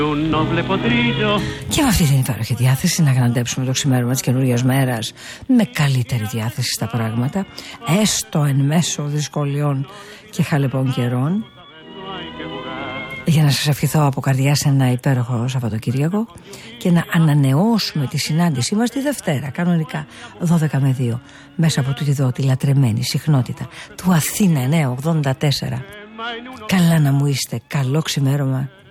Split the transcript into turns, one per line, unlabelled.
Και με αυτή την υπέροχη διάθεση να γραντέψουμε το ξημέρωμα της καινούργιας μέρας με καλύτερη διάθεση στα πράγματα, έστω εν μέσω δυσκολιών και χαλεπών καιρών, για να σας ευχηθώ από καρδιά σε ένα υπέροχο Σαββατοκύριακο και να ανανεώσουμε τη συνάντησή μας τη Δευτέρα, κανονικά 12 με 2, μέσα από τούτη εδώ τη λατρεμένη συχνότητα του Αθήνα 984. Καλά να μου είστε, καλό ξημέρωμα